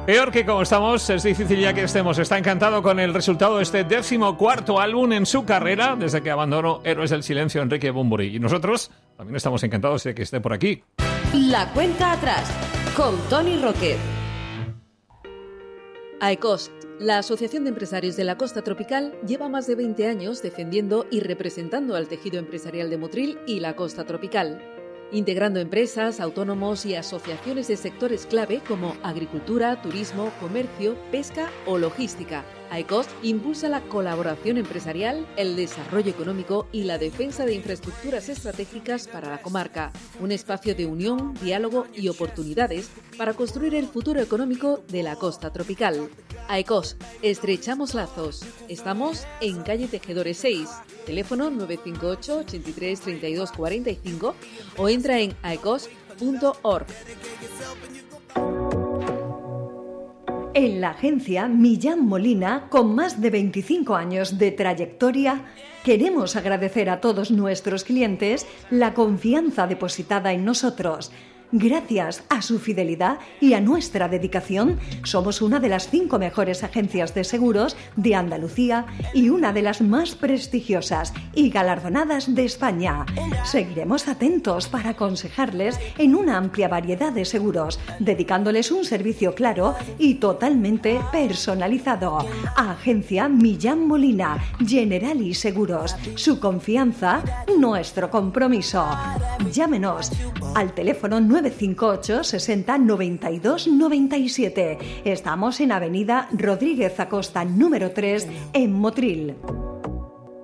Peor que como estamos, es difícil ya que estemos. Está encantado con el resultado de este 14º álbum en su carrera, desde que abandonó Héroes del Silencio Enrique Bunbury. Y nosotros también estamos encantados de que esté por aquí. La cuenta atrás, con Tony Roquet. AECOS, la Asociación de Empresarios de la Costa Tropical, lleva más de 20 años defendiendo y representando al tejido empresarial de Motril y la Costa Tropical, integrando empresas, autónomos y asociaciones de sectores clave como agricultura, turismo, comercio, pesca o logística. AECOS impulsa la colaboración empresarial, el desarrollo económico y la defensa de infraestructuras estratégicas para la comarca, un espacio de unión, diálogo y oportunidades para construir el futuro económico de la Costa Tropical. AECOS, estrechamos lazos. Estamos en calle Tejedores 6, teléfono 958 83 32 45 o entra en aecos.org. En la agencia Millán Molina, con más de 25 años de trayectoria, queremos agradecer a todos nuestros clientes la confianza depositada en nosotros. Gracias a su fidelidad y a nuestra dedicación, somos una de las 5 mejores agencias de seguros de Andalucía y una de las más prestigiosas y galardonadas de España. Seguiremos atentos para aconsejarles en una amplia variedad de seguros, dedicándoles un servicio claro y totalmente personalizado. Agencia Millán Molina, Generali Seguros. Su confianza, nuestro compromiso. Llámenos al teléfono 958 60 92 97. Estamos en Avenida Rodríguez Acosta, número 3, en Motril.